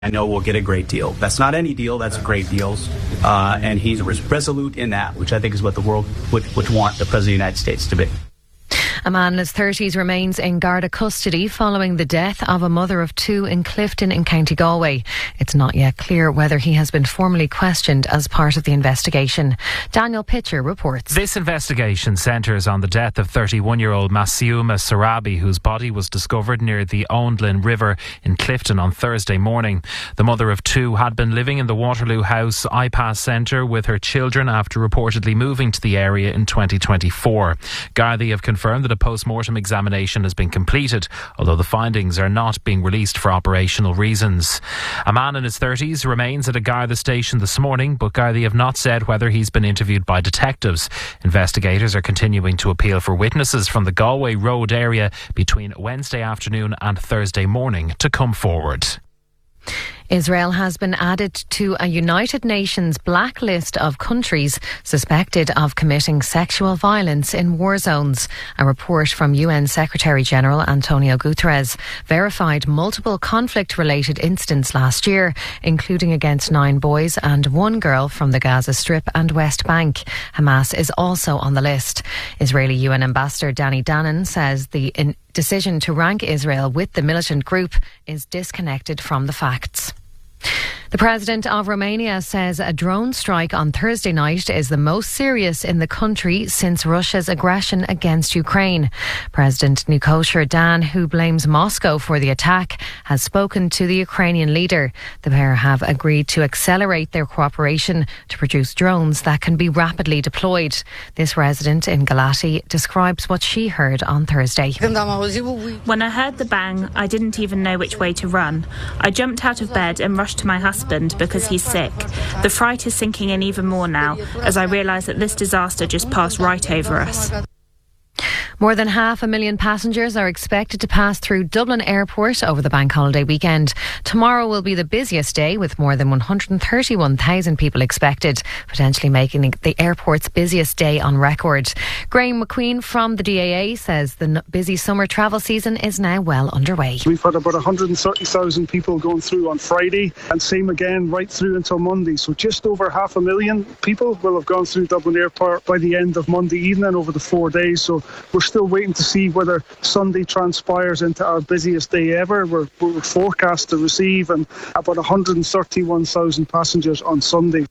I know we'll get a great deal. That's not any deal, that's great deals. And he's resolute in that, which I think is what the world would want the President of the United States to be. A man in his 30s remains in Garda custody following the death of a mother of two in Clifton in County Galway. It's not yet clear whether he has been formally questioned as part of the investigation. Daniel Pitcher reports. This investigation centres on the death of 31-year-old Masiuma Sarabi, whose body was discovered near the Oundlin River in Clifton on Thursday morning. The mother of two had been living in the Waterloo House iPass Centre with her children after reportedly moving to the area in 2024. Gardaí have confirmed that a post-mortem examination has been completed, although the findings are not being released for operational reasons. A man in his 30s remains at a Garda station this morning, but Gardaí have not said whether he's been interviewed by detectives. Investigators are continuing to appeal for witnesses from the Galway Road area between Wednesday afternoon and Thursday morning to come forward. Israel has been added to a United Nations blacklist of countries suspected of committing sexual violence in war zones. A report from UN Secretary-General Antonio Guterres verified multiple conflict-related incidents last year, including against 9 boys and 1 girl from the Gaza Strip and West Bank. Hamas is also on the list. Israeli UN Ambassador Danny Danon says the decision to rank Israel with the militant group is disconnected from the facts. The President of Romania says a drone strike on Thursday night is the most serious in the country since Russia's aggression against Ukraine. President Nicolae Dan, who blames Moscow for the attack, has spoken to the Ukrainian leader. The pair have agreed to accelerate their cooperation to produce drones that can be rapidly deployed. This resident in Galati describes what she heard on Thursday. When I heard the bang, I didn't even know which way to run. I jumped out of bed and rushed to my husband because he's sick. The fright is sinking in even more now as I realise that this disaster just passed right over us. More than 500,000 passengers are expected to pass through Dublin Airport over the bank holiday weekend. Tomorrow will be the busiest day, with more than 131,000 people expected, potentially making the airport's busiest day on record. Graham McQueen from the DAA says the busy summer travel season is now well underway. We've had about 130,000 people going through on Friday, and same again right through until Monday. So just over 500,000 people will have gone through Dublin Airport by the end of Monday evening over the 4 days. So we're still waiting to see whether Sunday transpires into our busiest day ever. We're forecast to receive about 131,000 passengers on Sunday.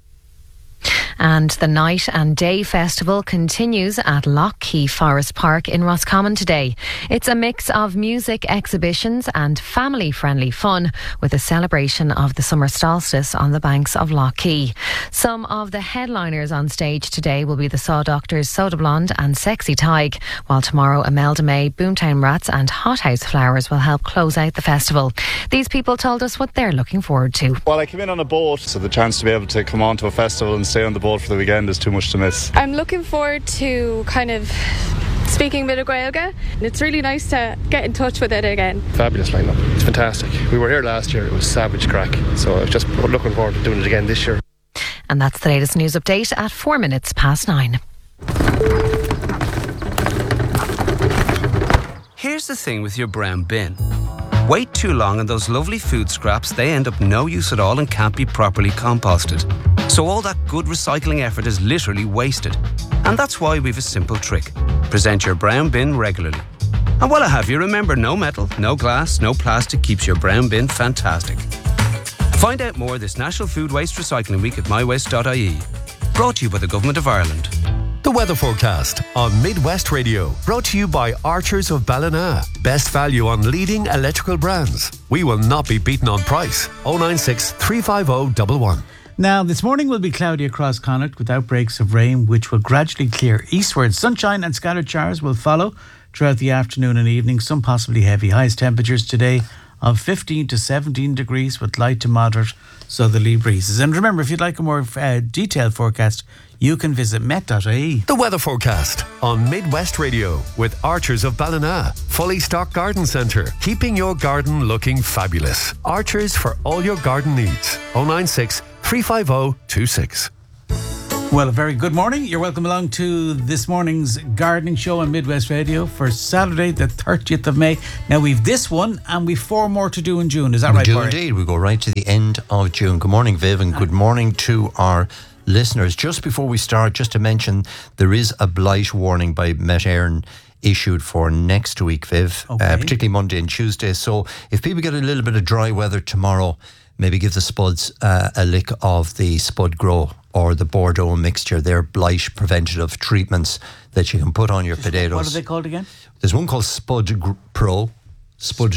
And the Night and Day Festival continues at Lough Key Forest Park in Roscommon today. It's a mix of music, exhibitions and family-friendly fun, with a celebration of the summer solstice on the banks of Lough Key. Some of the headliners on stage today will be the Saw Doctors, Soda Blonde and Sexy Tig, while tomorrow Imelda May, Boomtown Rats and Hothouse Flowers will help close out the festival. These people told us what they're looking forward to. Well, I came in on a boat, so the chance to be able to come on to a festival and stay on the boat for the weekend is too much to miss. I'm looking forward to kind of speaking a bit of Gaeilge. It's really nice to get in touch with it again. Fabulous lineup. It's fantastic. We were here last year. It was savage crack. So I'm just looking forward to doing it again this year. And that's the latest news update at 9:04. Here's the thing with your brown bin. Wait too long and those lovely food scraps, they end up no use at all and can't be properly composted. So all that good recycling effort is literally wasted. And that's why we've a simple trick. Present your brown bin regularly. And while I have you, remember, no metal, no glass, no plastic keeps your brown bin fantastic. Find out more this National Food Waste Recycling Week at mywaste.ie. Brought to you by the Government of Ireland. The weather forecast on Midwest Radio, brought to you by Archers of Ballina. Best value on leading electrical brands. We will not be beaten on price. 096 350 111. Now, this morning will be cloudy across Connacht with outbreaks of rain, which will gradually clear eastwards. Sunshine and scattered showers will follow throughout the afternoon and evening, some possibly heavy. Highest temperatures today of 15 to 17 degrees with light to moderate southerly breezes. And remember, if you'd like a more detailed forecast, you can visit met.ie. The weather forecast on Midwest Radio with Archers of Ballina. Fully stocked garden centre, keeping your garden looking fabulous. Archers for all your garden needs. 096 350 26. Well, a very good morning. You're welcome along to this morning's gardening show on Midwest Radio for Saturday, the 30th of May. Now, we've this one and we've 4 more to do in June. Is that right, We do Barry? indeed. We go right to the end of June. Good morning, Viv, and good morning to our listeners. Just before we start, just to mention, there is a blight warning by Met Éireann issued for next week, Viv, particularly Monday and Tuesday. So if people get a little bit of dry weather tomorrow, maybe give the spuds a lick of the Spud Grow or the Bordeaux mixture. They're blight preventative treatments that you can put on your potatoes. What are they called again? There's one called Spud Pro. Spud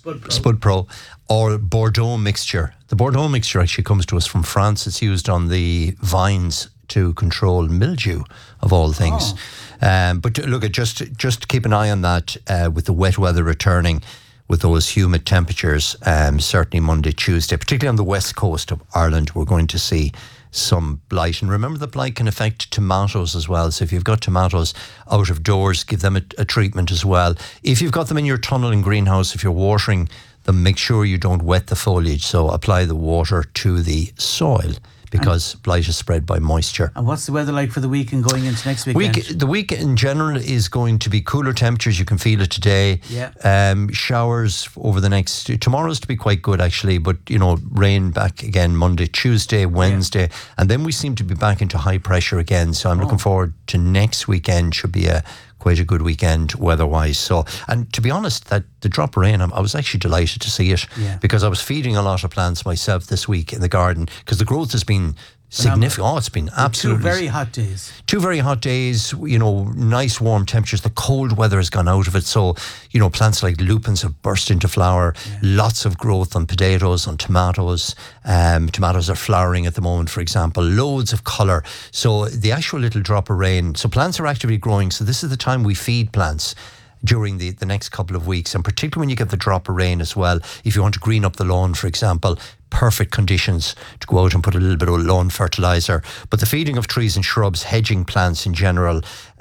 Pro or Bordeaux mixture. The Bordeaux mixture actually comes to us from France. It's used on the vines to control mildew, of all things. But look, just keep an eye on that with the wet weather returning, with those humid temperatures, certainly Monday, Tuesday, particularly on the west coast of Ireland, we're going to see some blight. And remember, the blight can affect tomatoes as well. So if you've got tomatoes out of doors, give them a treatment as well. If you've got them in your tunnel and greenhouse, if you're watering them, make sure you don't wet the foliage. So apply the water to the soil, because blight is spread by moisture. And what's the weather like for the week and going into next weekend? The week in general is going to be cooler temperatures. You can feel it today. Yeah. Showers over the next... Tomorrow's to be quite good, actually, but, rain back again Monday, Tuesday, Wednesday, and then we seem to be back into high pressure again. So I'm looking forward to next weekend. Should be quite a good weekend weather-wise. So, and to be honest, that the drop of rain, I was actually delighted to see it, because I was feeding a lot of plants myself this week in the garden, because the growth has been significant. Oh, it's been absolutely... 2 very hot days. 2 very hot days, nice warm temperatures. The cold weather has gone out of it. So, plants like lupins have burst into flower. Lots of growth on potatoes, on tomatoes. Tomatoes are flowering at the moment, for example. Loads of colour. So the actual little drop of rain. So plants are actively growing. So this is the time we feed plants during the next couple of weeks, and particularly when you get the drop of rain as well. If you want to green up the lawn, for example, perfect conditions to go out and put a little bit of lawn fertiliser. But the feeding of trees and shrubs, hedging plants in general,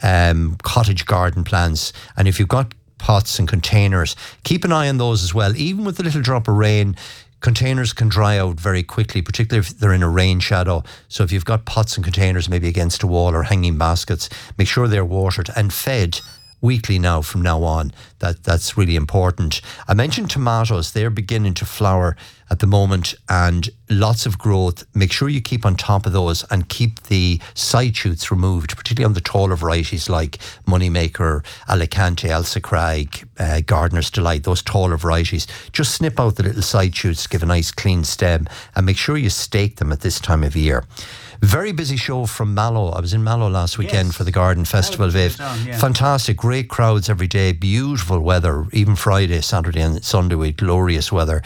cottage garden plants, and if you've got pots and containers, keep an eye on those as well. Even with the little drop of rain, containers can dry out very quickly, particularly if they're in a rain shadow. So if you've got pots and containers maybe against a wall or hanging baskets, make sure they're watered and fed weekly now from now on. That's really important. I mentioned tomatoes. They're beginning to flower at the moment and lots of growth. Make sure you keep on top of those and keep the side shoots removed, particularly on the taller varieties like Moneymaker, Alicante, Elsa Craig, Gardener's Delight, those taller varieties. Just snip out the little side shoots, give a nice clean stem, and make sure you stake them at this time of year. Very busy show from Mallow. I was in Mallow last weekend for the Garden Festival, Viv. Fantastic, great crowds every day, beautiful weather, even Friday, Saturday and Sunday with glorious weather.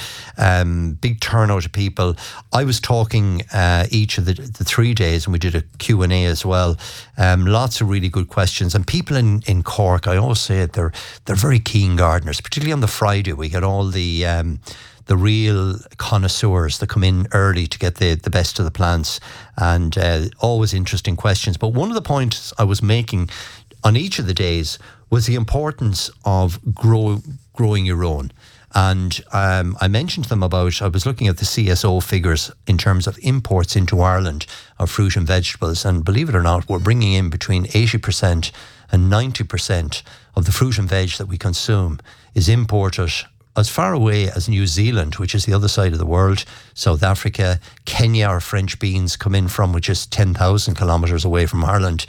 Big turnout of people. I was talking each of the 3 days, and we did a Q&A as well. Lots of really good questions. And people in Cork, I always say it, they're very keen gardeners, particularly on the Friday. We get all the real connoisseurs that come in early to get the best of the plants, and always interesting questions. But one of the points I was making on each of the days was the importance of growing your own. And I mentioned to them about, I was looking at the CSO figures in terms of imports into Ireland of fruit and vegetables, and believe it or not, we're bringing in between 80% and 90% of the fruit and veg that we consume is imported as far away as New Zealand, which is the other side of the world, South Africa, Kenya, our French beans come in from, which is 10,000 kilometres away from Ireland.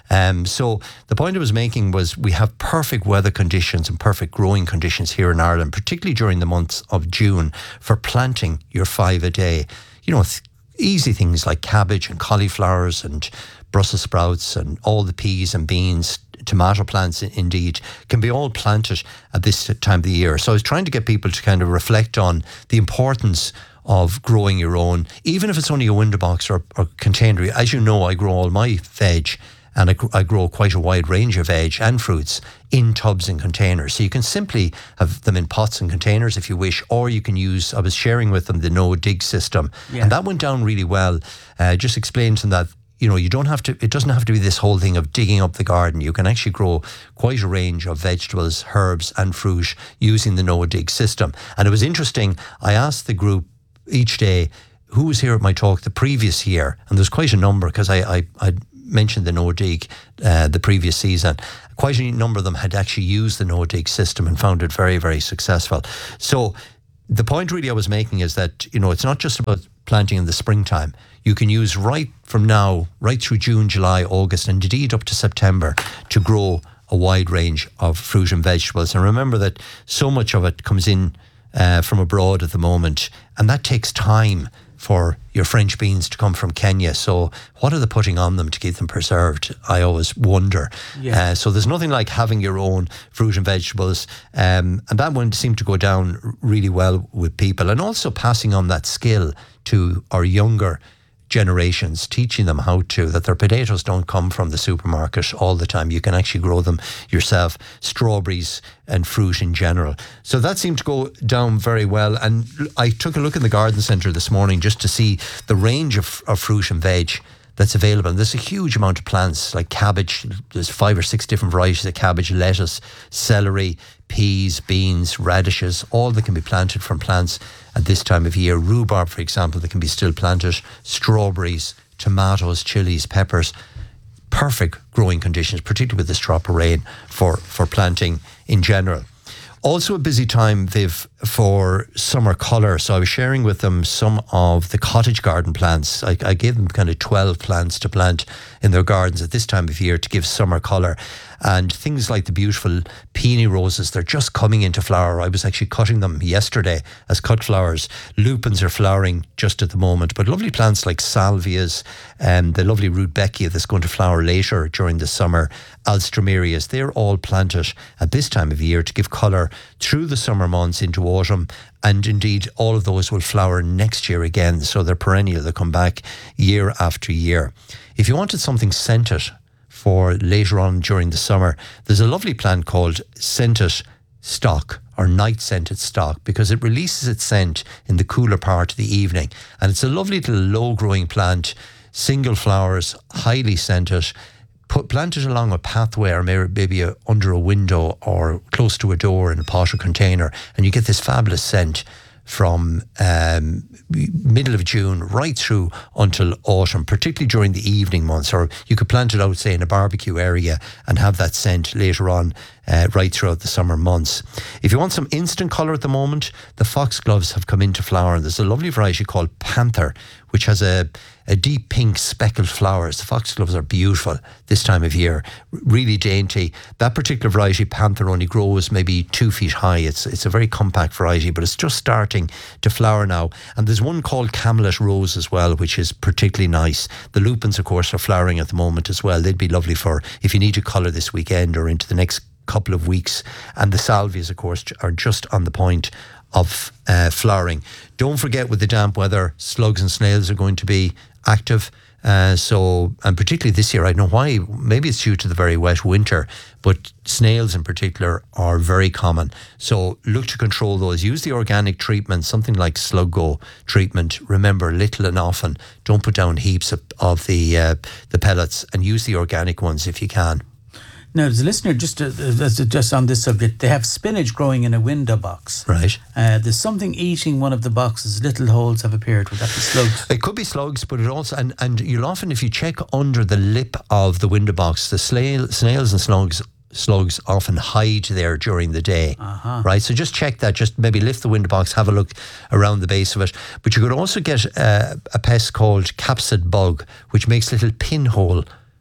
So the point I was making was we have perfect weather conditions and perfect growing conditions here in Ireland, particularly during the months of June, for planting your 5 a day. Easy things like cabbage and cauliflowers and Brussels sprouts and all the peas and beans, tomato plants indeed, can be all planted at this time of the year. So I was trying to get people to kind of reflect on the importance of growing your own, even if it's only a window box or container. As you know, I grow all my veg, and I grow quite a wide range of veg and fruits in tubs and containers. So you can simply have them in pots and containers if you wish, or you can use, I was sharing with them the no-dig system. Yeah. And that went down really well. Just explained to them that, you don't have to, it doesn't have to be this whole thing of digging up the garden. You can actually grow quite a range of vegetables, herbs and fruit using the no-dig system. And it was interesting, I asked the group each day, who was here at my talk the previous year? And there's quite a number, because I mentioned the no-dig the previous season. Quite a number of them had actually used the no-dig system and found it very, very successful. So the point really I was making is that, it's not just about planting in the springtime. You can use right from now, right through June, July, August, and indeed up to September to grow a wide range of fruit and vegetables. And remember that so much of it comes in from abroad at the moment, and that takes time for your French beans to come from Kenya. So what are they putting on them to keep them preserved? I always wonder. Yeah. So there's nothing like having your own fruit and vegetables. And that one seemed to go down really well with people. And also passing on that skill to our younger generations, teaching them that their potatoes don't come from the supermarket all the time. You can actually grow them yourself, strawberries and fruit in general. So that seemed to go down very well. And I took a look in the garden centre this morning just to see the range of fruit and veg that's available. And there's a huge amount of plants like cabbage. There's 5 or 6 different varieties of cabbage, lettuce, celery, peas, beans, radishes, all that can be planted from plants at this time of year. Rhubarb, for example, that can be still planted. Strawberries, tomatoes, chilies, peppers. Perfect growing conditions, particularly with this drop of rain for planting in general. Also a busy time, Viv, for summer colour. So I was sharing with them some of the cottage garden plants. I gave them kind of 12 plants to plant in their gardens at this time of year to give summer colour. And things like the beautiful peony roses, they're just coming into flower. I was actually cutting them yesterday as cut flowers. Lupins are flowering just at the moment, but lovely plants like salvias and the lovely rudbeckia that's going to flower later during the summer, alströmerias, they're all planted at this time of year to give colour through the summer months into autumn. And indeed, all of those will flower next year again. So they're perennial, they come back year after year. If you wanted something scented for later on during the summer, there's a lovely plant called scented stock or night scented stock, because it releases its scent in the cooler part of the evening. And it's a lovely little low growing plant, single flowers, highly scented. Plant it along a pathway or maybe under a window or close to a door in a pot or container, and you get this fabulous scent from middle of June right through until autumn, particularly during the evening months. Or you could plant it out, say, in a barbecue area and have that scent later on right throughout the summer months. If you want some instant colour at the moment, the foxgloves have come into flower, and there's a lovely variety called Panther, which has a deep pink speckled flowers. The foxgloves are beautiful this time of year, really dainty. That particular variety, Panther, only grows maybe 2 feet high. It's a very compact variety, but it's just starting to flower now. And there's one called Camelot Rose as well, which is particularly nice. The lupins, of course, are flowering at the moment as well. They'd be lovely for if you need to colour this weekend or into the next couple of weeks. And the salvias, of course, are just on the point of flowering. Don't forget, with the damp weather, slugs and snails are going to be active. And particularly this year, I don't know why, maybe it's due to the very wet winter, but snails in particular are very common. So look to control those. Use the organic treatment, something like Slug Go treatment. Remember, little and often. Don't put down heaps of the pellets, and use the organic ones if you can. Now, there's a listener just on this subject. They have spinach growing in a window box. Right. There's something eating one of the boxes. Little holes have appeared. Would that be slugs? It could be slugs, but it also and you'll often, if you check under the lip of the window box, the snails and slugs often hide there during the day. Right. So just check that. Just maybe lift the window box, have a look around the base of it. But you could also get a pest called capsid bug, which makes little pinholes.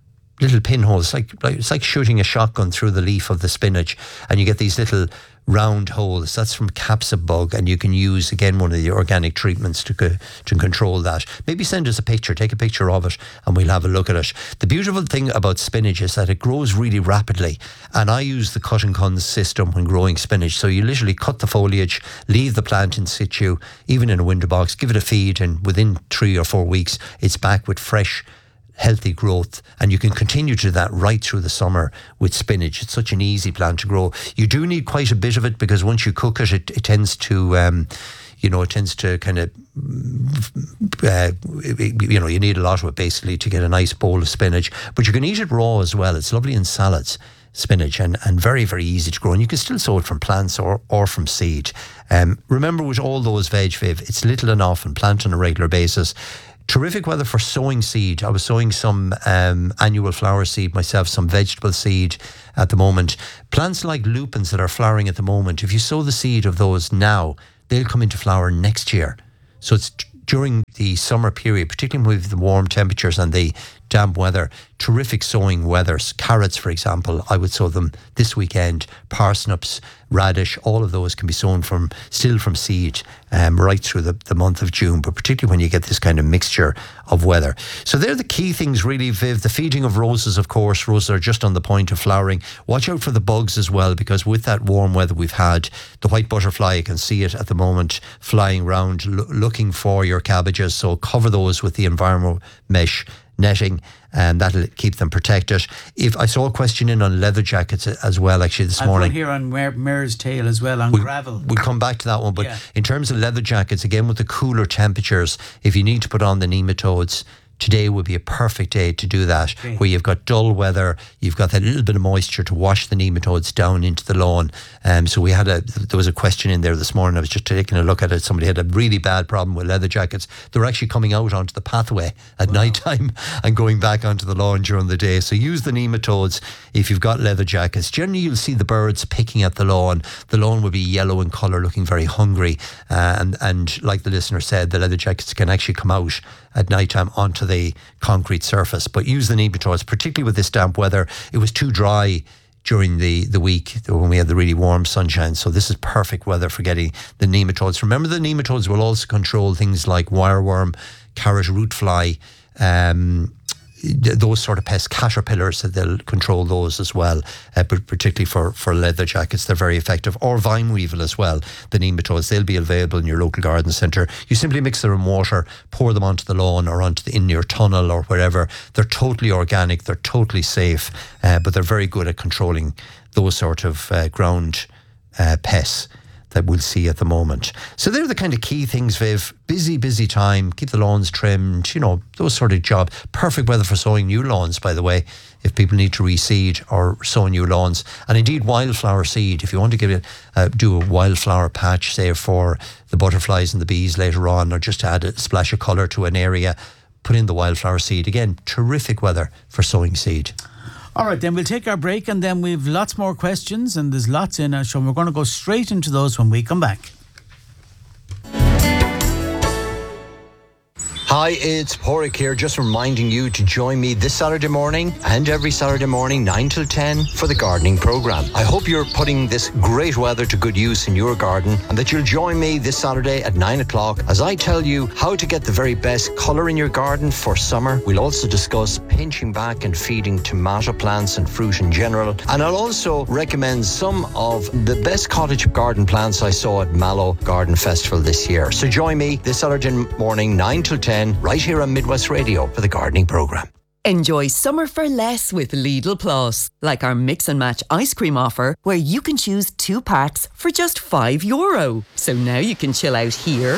It's like shooting a shotgun through the leaf of the spinach, and you get these little round holes. That's from capsid bug, and you can use again one of the organic treatments to control that. Maybe send us a picture, take a picture of it, and we'll have a look at it. The beautiful thing about spinach is that it grows really rapidly, and I use the cut and cons system when growing spinach. So you literally cut the foliage, leave the plant in situ, even in a window box, give it a feed, and within 3 or 4 weeks it's back with fresh, healthy growth. And you can continue to do that right through the summer with spinach. It's such an easy plant to grow. You do need quite a bit of it, because once you cook it, it tends to kind of, you need a lot of it basically to get a nice bowl of spinach. But you can eat it raw as well. It's lovely in salads, spinach, and very, very easy to grow. And you can still sow it from plants or from seed. Remember, with all those veg, Viv, it's little and often, plant on a regular basis. Terrific weather for sowing seed. I was sowing some annual flower seed myself, some vegetable seed at the moment. Plants like lupins that are flowering at the moment, if you sow the seed of those now, they'll come into flower next year. So it's during the summer period, particularly with the warm temperatures and the damp weather, terrific sowing weathers. Carrots, for example, I would sow them this weekend. Parsnips, radish, all of those can be sown from seed right through the month of June, but particularly when you get this kind of mixture of weather. So they're the key things really, Viv. The feeding of roses, of course. Roses are just on the point of flowering. Watch out for the bugs as well, because with that warm weather we've had, the white butterfly, you can see it at the moment flying around looking for your cabbages. So cover those with the environmental mesh netting, and that'll keep them protected. If I saw a question in on leather jackets as well, actually this morning. I've one here on mare's tail as well, on gravel. We'll come back to that one, but in terms of leather jackets, again with the cooler temperatures, if you need to put on the nematodes, today would be a perfect day to do that, where you've got dull weather, you've got that little bit of moisture to wash the nematodes down into the lawn. So there was a question in there this morning. I was just taking a look at it. Somebody had a really bad problem with leather jackets. They were actually coming out onto the pathway at night time and going back onto the lawn during the day. So use the nematodes if you've got leather jackets. Generally, you'll see the birds picking at the lawn. The lawn will be yellow in colour, looking very hungry. And like the listener said, the leather jackets can actually come out at night time onto the concrete surface. But use the nematodes, particularly with this damp weather. It was too dry during the week when we had the really warm sunshine. So this is perfect weather for getting the nematodes. Remember, the nematodes will also control things like wireworm, carrot root fly, those sort of pests, caterpillars, that they'll control those as well, but particularly for leather jackets, they're very effective. Or vine weevil as well, the nematodes, they'll be available in your local garden centre. You simply mix them in water, pour them onto the lawn or in your tunnel or wherever. They're totally organic, they're totally safe, but they're very good at controlling those sort of ground pests that we'll see at the moment. So they're the kind of key things, Viv. Busy time, keep the lawns trimmed, those sort of jobs. Perfect weather for sowing new lawns, by the way, if people need to reseed or sow new lawns. And indeed, wildflower seed, if you want to do a wildflower patch, say for the butterflies and the bees later on, or just to add a splash of colour to an area, put in the wildflower seed. Again, terrific weather for sowing seed. All right, then we'll take our break, and then we've lots more questions, and there's lots in our show. We're going to go straight into those when we come back. Hi, it's Porrick here, just reminding you to join me this Saturday morning and every Saturday morning 9 till 10 for the gardening programme. I hope you're putting this great weather to good use in your garden, and that you'll join me this Saturday at 9 o'clock as I tell you how to get the very best colour in your garden for summer. We'll also discuss pinching back and feeding tomato plants and fruit in general, and I'll also recommend some of the best cottage garden plants I saw at Mallow Garden Festival this year. So join me this Saturday morning 9 till 10 right here on Midwest Radio for the gardening programme. Enjoy summer for less with Lidl Plus, like our mix and match ice cream offer, where you can choose 2 packs for just €5. So now you can chill out here,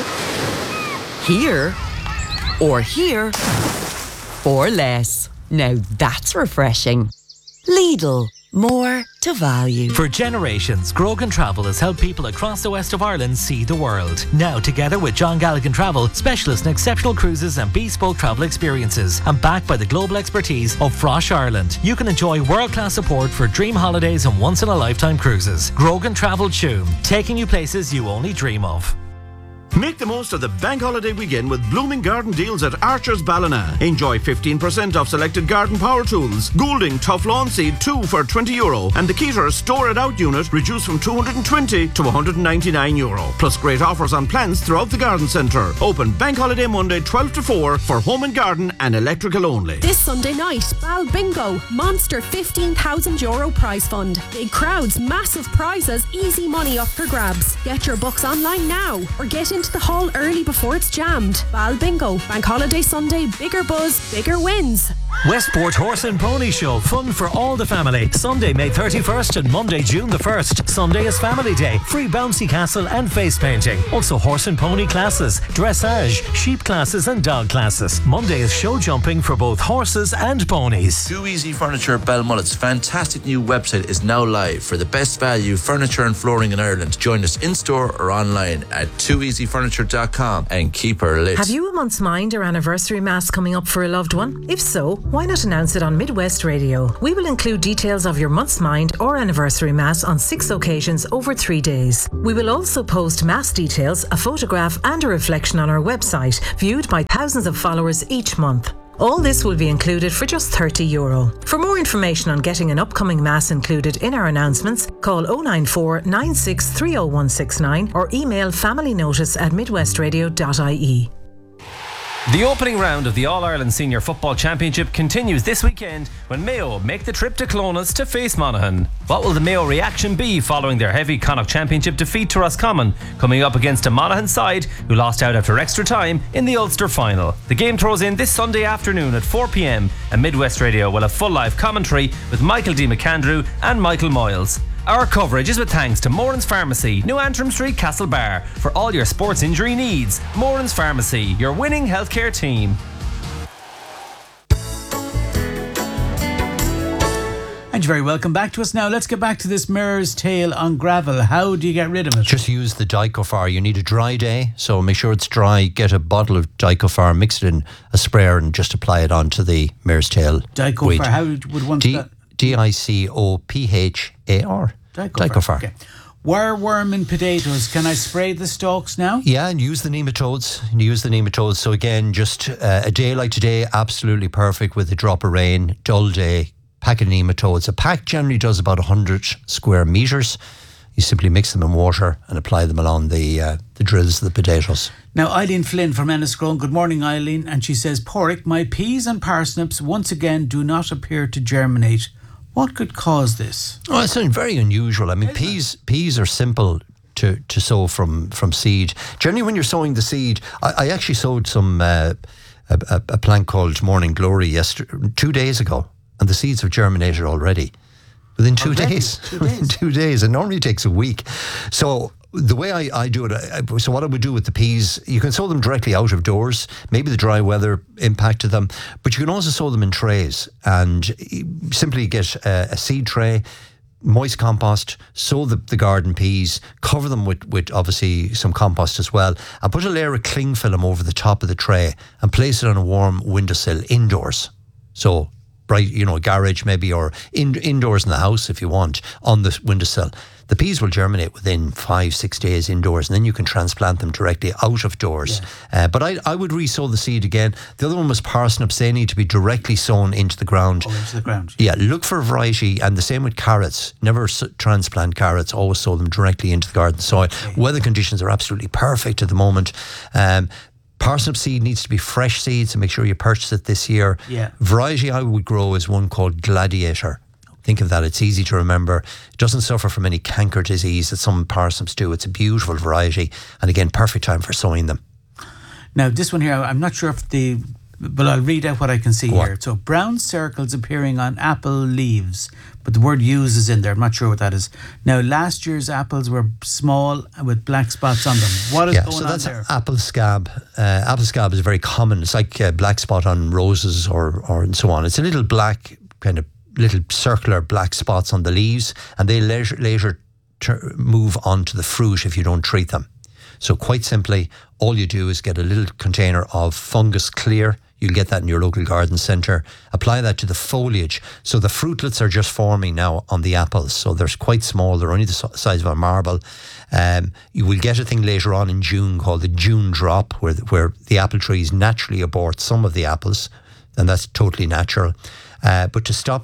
or here for less. Now that's refreshing. Lidl, more to value. For generations, Grogan Travel has helped people across the west of Ireland see the world. Now, together with John Galligan Travel, specialists in exceptional cruises and bespoke travel experiences, and backed by the global expertise of Frosh Ireland, you can enjoy world-class support for dream holidays and once-in-a-lifetime cruises. Grogan Travel Tuam, taking you places you only dream of. Make the most of the bank holiday weekend with blooming garden deals at Archer's Ballina. Enjoy 15% off selected garden power tools. Goulding Tough Lawn Seed 2 for €20, and the Keter Store It Out unit reduced from €220 to €199. Plus great offers on plants throughout the garden centre. Open bank holiday Monday 12 to 4 for home and garden and electrical only. This Sunday night, Bal Bingo, monster €15,000 prize fund. Big crowds, massive prizes, easy money up for grabs. Get your books online now or get into the hall early before it's jammed. Bal Bingo, Bank Holiday Sunday, bigger buzz, bigger wins. Westport Horse and Pony Show, fun for all the family. Sunday, May 31st and Monday, June the 1st. Sunday is Family Day. Free bouncy castle and face painting. Also horse and pony classes, dressage, sheep classes and dog classes. Monday is show jumping for both horses and ponies. Too Easy Furniture at Balmullet's fantastic new website is now live for the best value furniture and flooring in Ireland. Join us in-store or online at tooeasyfurniture.com and keep her lit. Have you a month's mind or anniversary mass coming up for a loved one? If so, why not announce it on Midwest Radio? We will include details of your month's mind or anniversary mass on 6 occasions over 3 days. We will also post mass details, a photograph and a reflection on our website, viewed by thousands of followers each month. All this will be included for just €30. For more information on getting an upcoming mass included in our announcements, call 094 96 30169 or email familynotice@midwestradio.ie. The opening round of the All-Ireland Senior Football Championship continues this weekend when Mayo make the trip to Clones to face Monaghan. What will the Mayo reaction be following their heavy Connacht Championship defeat to Roscommon, coming up against a Monaghan side who lost out after extra time in the Ulster final? The game throws in this Sunday afternoon at 4 p.m. and Midwest Radio will have full live commentary with Michael D. McAndrew and Michael Moyles. Our coverage is with thanks to Moran's Pharmacy, New Antrim Street, Castlebar. For all your sports injury needs, Moran's Pharmacy, your winning healthcare team. And you're very welcome back to us now. Let's get back to this Mare's Tail on gravel. How do you get rid of it? Just use the Dicofar. You need a dry day, so make sure it's dry. Get a bottle of Dicofar, mix it in a sprayer and just apply it onto the Mare's Tail. Dicofar, weed. how would one spell? Dicophar. Dicofar. Okay. Wireworm in potatoes. Can I spray the stalks now? Yeah, and use the nematodes. So again, just a day like today, absolutely perfect with a drop of rain. Dull day, pack of nematodes. A pack generally does about 100 square metres. You simply mix them in water and apply them along the drills of the potatoes. Now, Eileen Flynn from Enniscrone. Good morning, Eileen. And she says, Porrick, my peas and parsnips once again do not appear to germinate. What could cause this? Oh, it's very unusual. I mean, peas are simple to sow from seed. Generally, when you're sowing the seed, I actually sowed some a plant called Morning Glory 2 days ago, and the seeds have germinated already. Within 2 days. Within 2 days. It normally takes a week. So the way I do it, so what I would do with the peas, you can sow them directly out of doors. Maybe the dry weather impacted them, but you can also sow them in trays and simply get a seed tray, moist compost, sow the garden peas, cover them with obviously some compost as well, and put a layer of cling film over the top of the tray and place it on a warm windowsill indoors. So bright, a garage maybe, or indoors in the house if you want, on the windowsill. The peas will germinate within 5-6 days indoors, and then you can transplant them directly out of doors. Yeah. But I would re-sow the seed again. The other one was parsnips. They need to be directly sown into the ground. Oh, into the ground. Yeah, look for a variety, and the same with carrots. Never transplant carrots. Always sow them directly into the garden soil. Okay. Weather conditions are absolutely perfect at the moment. Parsnip seed needs to be fresh seed, so make sure you purchase it this year. Yeah. Variety I would grow is one called Gladiator. Think of that, it's easy to remember. It doesn't suffer from any canker disease that some parsnips do. It's a beautiful variety, and again, perfect time for sowing them. Now, this one here, I'm not sure but I'll read out what I can see here. So, brown circles appearing on apple leaves, but the word "use" is in there. I'm not sure what that is. Now, last year's apples were small with black spots on them. What is going on there? Apple scab. Apple scab is very common. It's like a black spot on roses or and so on. It's a little black, kind of little circular black spots on the leaves, and they later move on to the fruit if you don't treat them. So quite simply, all you do is get a little container of Fungus Clear. You'll get that in your local garden centre. Apply that to the foliage. So the fruitlets are just forming now on the apples. So they're quite small. They're only the size of a marble. You will get a thing later on in June called the June drop, where the apple trees naturally abort some of the apples, and that's totally natural. But to stop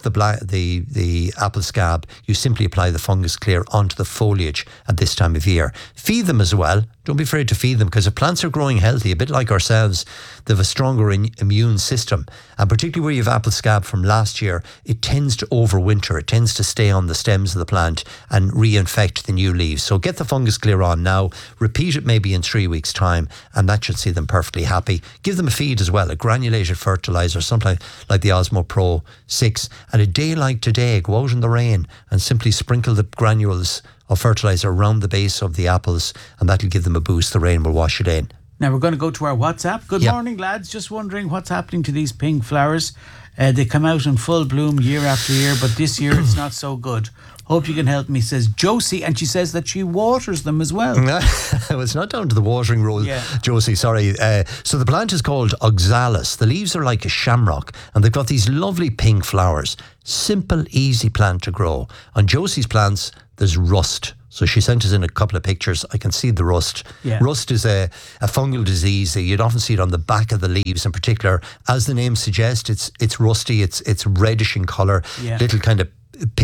the apple scab, you simply apply the fungus clear onto the foliage at this time of year. Feed them as well. Don't be afraid to feed them, because if plants are growing healthy, a bit like ourselves, they have a stronger immune system. And particularly where you have apple scab from last year, it tends to overwinter. It tends to stay on the stems of the plant and reinfect the new leaves. So get the fungus clear on now. Repeat it maybe in 3 weeks' time, and that should see them perfectly happy. Give them a feed as well, a granulated fertiliser, something like the Osmo Pro 6. And a day like today, go out in the rain and simply sprinkle the granules of fertiliser around the base of the apples, and that'll give them a boost. The rain will wash it in. Now we're going to go to our WhatsApp. Good morning, lads. Just wondering what's happening to these pink flowers. They come out in full bloom year after year, but this year it's not so good. Hope you can help me, says Josie, and she says that she waters them as well. Well, it's not down to the watering rule, Josie, sorry. So the plant is called oxalis. The leaves are like a shamrock, and they've got these lovely pink flowers. Simple, easy plant to grow. On Josie's plants, there's rust. So she sent us in a couple of pictures. I can see the rust. Yeah. Rust is a fungal disease. You'd often see it on the back of the leaves in particular. As the name suggests, it's rusty. It's reddish in colour. Yeah. Little kind of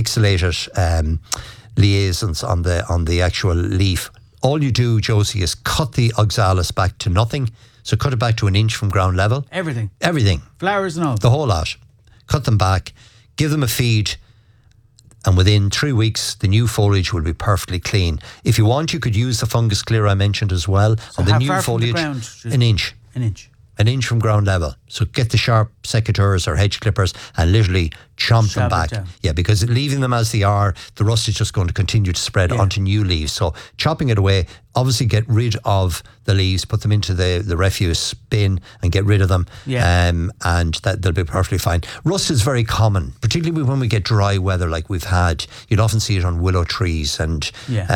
pixelated liaisons on the actual leaf. All you do, Josie, is cut the oxalis back to nothing. So cut it back to 1 inch from ground level. Everything. Flowers and all. The whole lot. Cut them back. Give them a feed. And within 3 weeks, the new foliage will be perfectly clean. If you want, you could use the fungus clear I mentioned as well. So on the how new far foliage, from the ground? 1 inch. 1 inch. 1 inch from ground level. So get the sharp secateurs or hedge clippers and literally chomp them back. Yeah, because leaving them as they are, the rust is just going to continue to spread onto new leaves. So chopping it away, obviously get rid of the leaves, put them into the refuse bin and get rid of them. Yeah. And they'll be perfectly fine. Rust is very common, particularly when we get dry weather like we've had. You'd often see it on willow trees and,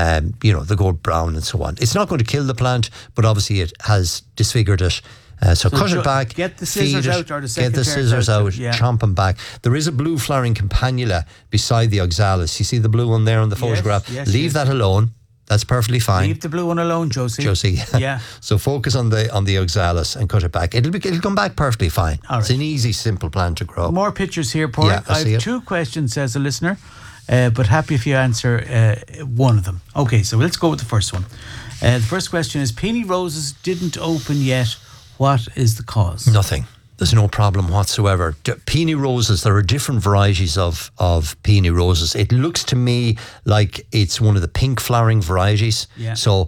they go brown and so on. It's not going to kill the plant, but obviously it has disfigured it. So cut it back, get the scissors out or the get the scissors out, chomp them back. There is a blue flowering campanula beside the oxalis. You see the blue one there on the photograph? Leave that alone. That's perfectly fine. Leave the blue one alone, Josie. Yeah. So focus on the oxalis and cut it back. It'll come back perfectly fine. All right. It's an easy, simple plant to grow. More pictures here, Paul. I have 2 questions, says a listener, but happy if you answer one of them. Okay, so let's go with the first one. The first question is, peony roses didn't open yet. What is the cause? Nothing. There's no problem whatsoever. Peony roses, there are different varieties of peony roses. It looks to me like it's one of the pink flowering varieties. Yeah. So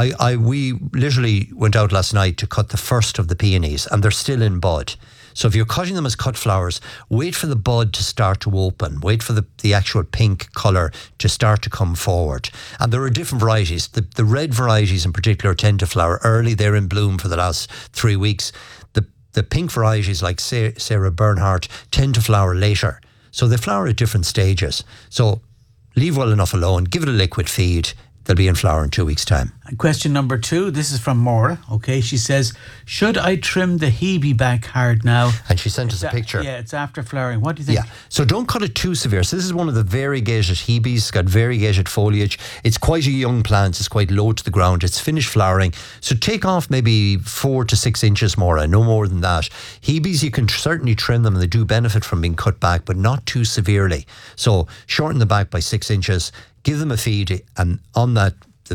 we literally went out last night to cut the first of the peonies, and they're still in bud. So if you're cutting them as cut flowers, wait for the bud to start to open. Wait for the actual pink colour to start to come forward. And there are different varieties. The red varieties in particular tend to flower early. They're in bloom for the last 3 weeks. The pink varieties like Sarah Bernhardt tend to flower later. So they flower at different stages. So leave well enough alone. Give it a liquid feed. They'll be in flower in 2 weeks' time. And question number 2, this is from Maura. Okay, she says, should I trim the Hebe back hard now? And she sent us a picture. Yeah, it's after flowering. What do you think? Yeah, so don't cut it too severe. So this is one of the variegated Hebes. It's got variegated foliage. It's quite a young plant. It's quite low to the ground. It's finished flowering. So take off maybe 4 to 6 inches, Maura, no more than that. Hebes, you can certainly trim them and they do benefit from being cut back, but not too severely. So shorten the back by 6 inches. Give them a feed, and on that,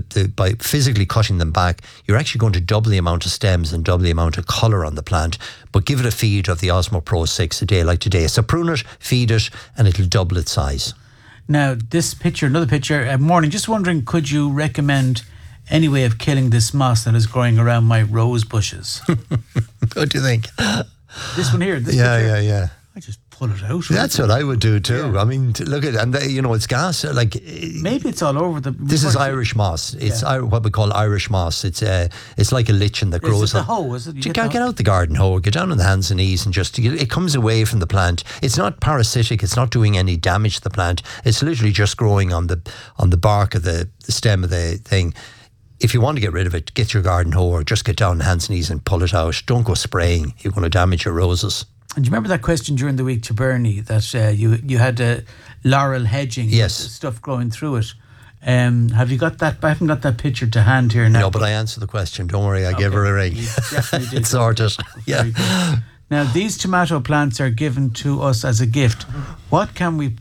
by physically cutting them back, you're actually going to double the amount of stems and double the amount of colour on the plant. But give it a feed of the Osmo Pro 6 a day like today. So prune it, feed it, and it'll double its size. Now, this picture, another picture, morning, just wondering, could you recommend any way of killing this moss that is growing around my rose bushes? What do you think? This one here. This picture. Yeah. I just pull it out. That's what I would do too. Yeah. I mean, look at it, and it's gas. Like maybe it's all over the. This is Irish moss. It's what we call Irish moss. It's like a lichen that grows. Is it the hoe? Is it? You can't get out the garden hoe. Get down on the hands and knees and just. It comes away from the plant. It's not parasitic. It's not doing any damage to the plant. It's literally just growing on the bark of the stem of the thing. If you want to get rid of it, get your garden hoe or just get down on hands and knees and pull it out. Don't go spraying. You're going to damage your roses. And do you remember that question during the week to Bernie that you had laurel hedging, stuff growing through it? Have you got that? I haven't got that picture to hand here now. No, but I answered the question. Don't worry, I gave her a ring. You definitely did. It's sorted. Yeah. Now, these tomato plants are given to us as a gift. Where can we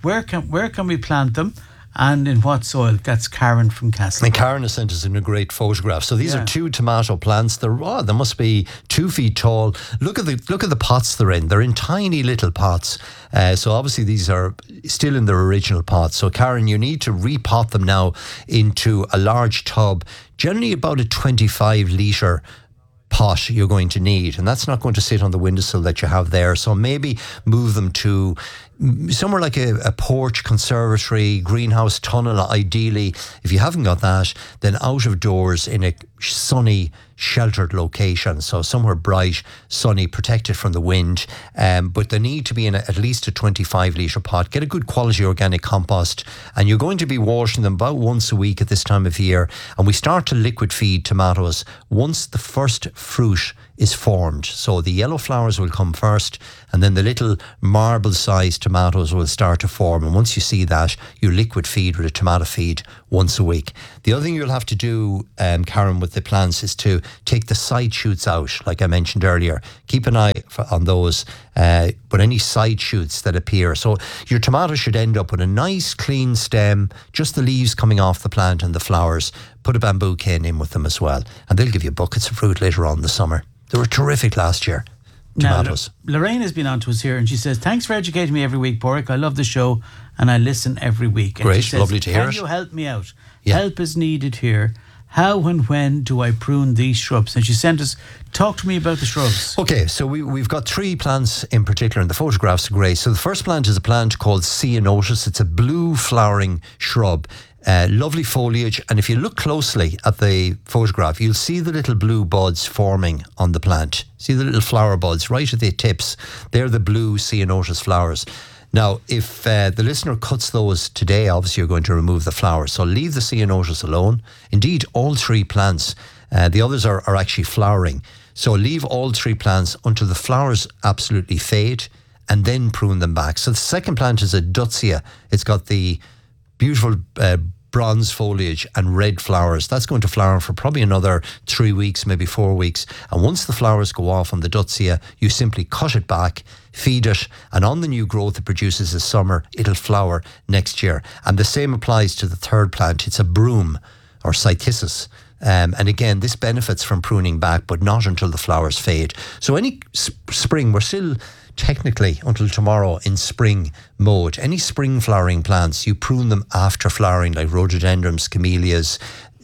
plant them? And in what soil? That's Karen from Castle. And Karen has sent us in a great photograph. So these are 2 tomato plants. They must be 2 feet tall. Look at the pots they're in. They're in tiny little pots. So obviously these are still in their original pots. So Karen, you need to repot them now into a large tub, generally about a 25 litre pot you're going to need, and that's not going to sit on the windowsill that you have there. So maybe move them to somewhere like a porch, conservatory, greenhouse, tunnel, ideally. If you haven't got that, then out of doors in a sunny, sheltered location. So somewhere bright, sunny, protected from the wind. But they need to be in at least a 25 litre pot. Get a good quality organic compost, and you're going to be watering them about once a week at this time of year. And we start to liquid feed tomatoes once the first fruit is formed. So the yellow flowers will come first, and then the little marble-sized tomatoes will start to form. And once you see that, you liquid feed with a tomato feed once a week. The other thing you'll have to do, Karen, with the plants is to take the side shoots out, like I mentioned earlier. Keep an eye on those, but any side shoots that appear. So your tomato should end up with a nice clean stem, just the leaves coming off the plant and the flowers. Put a bamboo cane in with them as well, and they'll give you buckets of fruit later on in the summer. They were terrific last year. Tomatoes. Now, Lorraine has been on to us here and she says, thanks for educating me every week, Porrick. I love the show and I listen every week. And great, she says, lovely to hear it. Can you help me out? Yeah. Help is needed here. How and when do I prune these shrubs? And she sent us, talk to me about the shrubs. Okay, so we've got 3 plants in particular, and the photographs are great. So the first plant is a plant called Ceanothus. It's a blue flowering shrub. Lovely foliage, and if you look closely at the photograph, you'll see the little blue buds forming on the plant. See the little flower buds right at the tips? They're the blue Ceanothus flowers. Now, if the listener cuts those today, obviously you're going to remove the flowers. So leave the Ceanothus alone. Indeed, all 3 plants. The others are actually flowering. So leave all 3 plants until the flowers absolutely fade, and then prune them back. So the second plant is a Deutzia. It's got the beautiful bronze foliage and red flowers. That's going to flower for probably another 3 weeks, maybe 4 weeks. And once the flowers go off on the Deutzia, you simply cut it back, feed it, and on the new growth it produces this summer, it'll flower next year. And the same applies to the third plant. It's a broom or cytisus. And again, this benefits from pruning back, but not until the flowers fade. So any spring, we're still technically until tomorrow in spring mode. Any spring flowering plants, you prune them after flowering, like rhododendrons, camellias,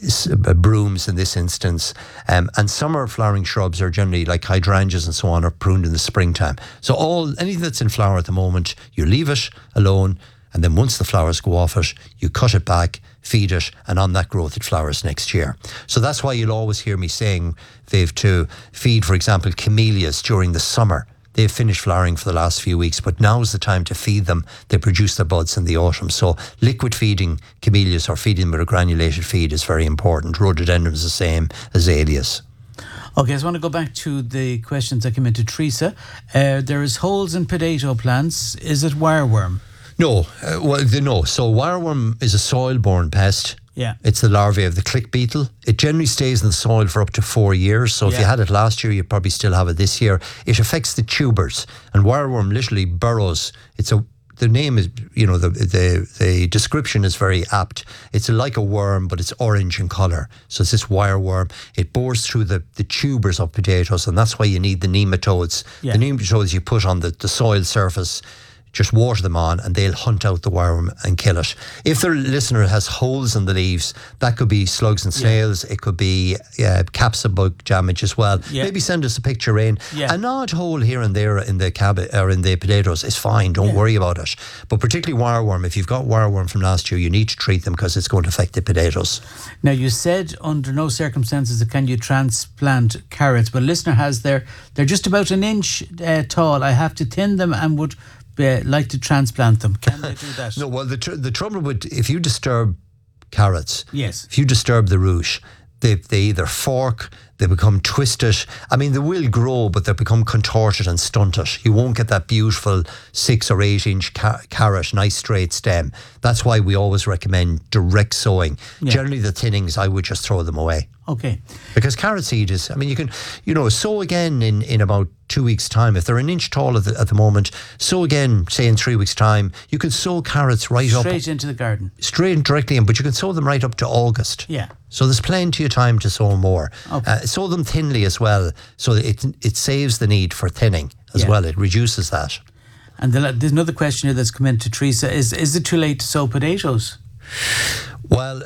brooms in this instance. And summer flowering shrubs are generally like hydrangeas and so on are pruned in the springtime. So anything that's in flower at the moment, you leave it alone, and then once the flowers go off it, you cut it back, feed it, and on that growth it flowers next year. So that's why you'll always hear me saying, Viv, to feed, for example, camellias during the summer. They've finished flowering for the last few weeks, but now's the time to feed them. They produce their buds in the autumn. So liquid feeding camellias or feeding them with a granulated feed is very important. Rhododendrons the same, azaleas. Okay, I just want to go back to the questions that came into Teresa. There is holes in potato plants. Is it wireworm? No. No. So wireworm is a soil-borne pest. Yeah. It's the larvae of the click beetle. It generally stays in the soil for up to 4 years. So if you had it last year, you probably still have it this year. It affects the tubers. And wireworm literally burrows. The name is, the description is very apt. It's like a worm, but it's orange in colour. So it's this wireworm. It bores through the tubers of potatoes, and that's why you need the nematodes. Yeah. The nematodes you put on the soil surface, just water them on and they'll hunt out the wireworm and kill it. If the listener has holes in the leaves, that could be slugs and snails. It could be capsicum bug damage as well. Maybe send us a picture in. An odd hole here and there in the cabbage or in the potatoes is fine. Don't worry about it. But particularly wireworm, if you've got wireworm from last year, you need to treat them because it's going to affect the potatoes. Now, you said under no circumstances can you transplant carrots, but a listener has they're just about an inch tall. I have to thin them and would like to transplant them. Can they do that? No, well, the trouble with, if you disturb carrots, yes, if you disturb the root, they either fork, they become twisted. I mean, they will grow, but they become contorted and stunted. You won't get that beautiful 6 or 8 inch carrot, nice straight stem. That's why we always recommend direct sowing. Generally, the thinnings, I would just throw them away. Okay. Because carrot seed is, I mean, you can, sow again in about 2 weeks' time. If they're an inch tall at the moment, sow again, say in 3 weeks' time. You can sow carrots right up. Straight into the garden. Straight and directly in, but you can sow them right up to August. Yeah. So there's plenty of time to sow more. Okay. Sow them thinly as well, so that it saves the need for thinning as well. It reduces that. And there's another question here that's come in to Teresa. Is it too late to sow potatoes? Well,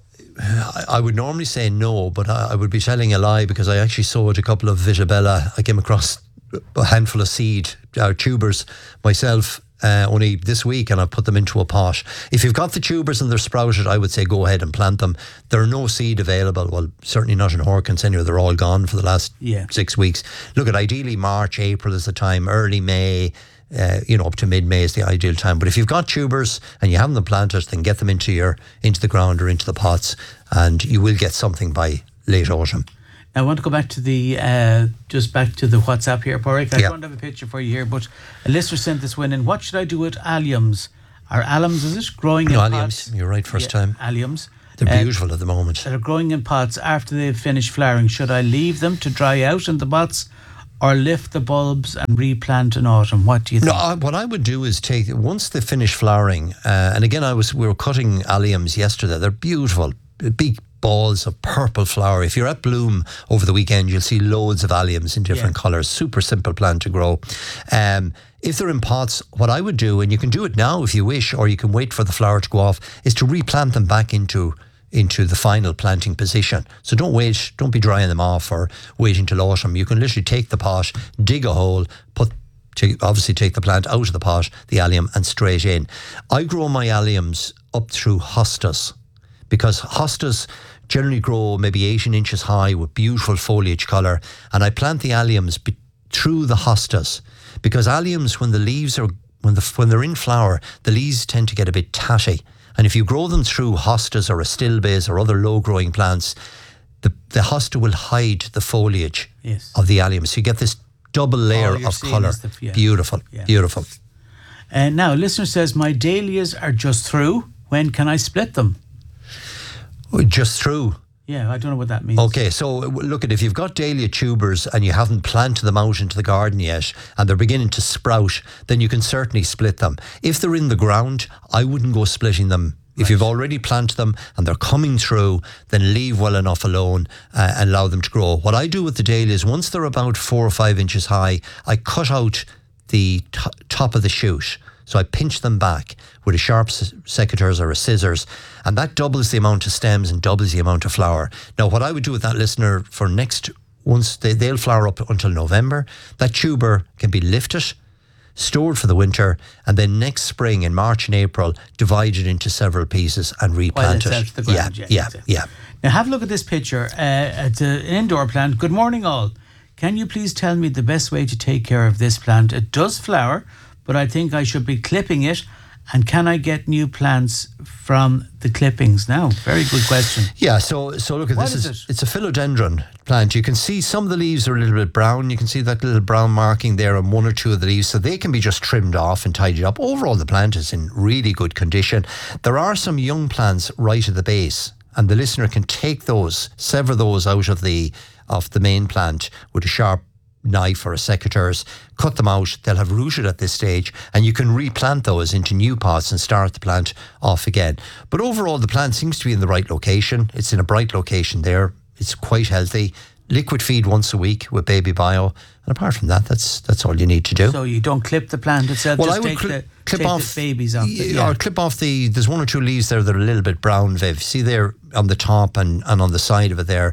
I would normally say no, but I would be telling a lie, because I actually sowed a couple of Vitabella. I came across a handful of tubers myself only this week, and I've put them into a pot. If you've got the tubers and they're sprouted, I would say go ahead and plant them. There are no seed available. Well, certainly not in Horkins anyway. They're all gone for the last 6 weeks. Look, at ideally March, April is the time, early May. Up to mid-May is the ideal time. But if you've got tubers and you haven't them planted, then get them into the ground or into the pots, and you will get something by late autumn. Now, I want to go back to the back to the WhatsApp here, Porrick. I don't have a picture for you here, but a listener sent this one in. What should I do with alliums? Are alliums, is it, growing in pots? You're right, first time. Alliums. They're beautiful at the moment. That are growing in pots after they've finished flowering. Should I leave them to dry out in the pots, or lift the bulbs and replant in autumn? What do you think? No, what I would do is once they finish flowering, and again, we were cutting alliums yesterday. They're beautiful, big balls of purple flower. If you're at Bloom over the weekend, you'll see loads of alliums in different colours. Super simple plant to grow. If they're in pots, what I would do, and you can do it now if you wish, or you can wait for the flower to go off, is to replant them back into the final planting position. So don't wait, don't be drying them off or waiting till autumn. You can literally take the pot, dig a hole, obviously take the plant out of the pot, the allium, and straight in. I grow my alliums up through hostas, because hostas generally grow maybe 18 inches high with beautiful foliage colour, and I plant the alliums through the hostas, because alliums, when the leaves are, when they're in flower, the leaves tend to get a bit tatty. And if you grow them through hostas or astilbes or other low-growing plants, the hosta will hide the foliage of the allium. So you get this double layer of colour. Beautiful, beautiful. Now, a listener says, my dahlias are just through. When can I split them? Just through? Yeah, I don't know what that means. Okay, so look, if you've got dahlia tubers and you haven't planted them out into the garden yet and they're beginning to sprout, then you can certainly split them. If they're in the ground, I wouldn't go splitting them. If you've already planted them and they're coming through, then leave well enough alone and allow them to grow. What I do with the dahlias, once they're about 4 or 5 inches high, I cut out the top of the shoot. So I pinch them back with a sharp secateurs or a scissors, and that doubles the amount of stems and doubles the amount of flower. Now, what I would do with that listener for once they'll flower up until November, that tuber can be lifted, stored for the winter, and then next spring in March and April, divided into several pieces and replanted. Out to the ground, yeah. Now, have a look at this picture. It's an indoor plant. Good morning, all. Can you please tell me the best way to take care of this plant? It does flower, but I think I should be clipping it. And can I get new plants from the clippings now? Very good question. Yeah, so look at this. It's a philodendron plant. You can see some of the leaves are a little bit brown. You can see that little brown marking there on 1 or 2 of the leaves. So they can be just trimmed off and tidied up. Overall, the plant is in really good condition. There are some young plants right at the base, and the listener can take those, sever those out of the main plant with a sharp knife or a secateurs, cut them out. They'll have rooted at this stage, and you can replant those into new pots and start the plant off again. But overall, the plant seems to be in the right location. It's in a bright location there. It's quite healthy. Liquid feed once a week with Baby Bio, and apart from that, that's all you need to do. So you don't clip the plant itself. Well, just I would clip off the babies off. Or clip off there's 1 or 2 leaves there that are a little bit brown, Viv. See there on the top and on the side of it there,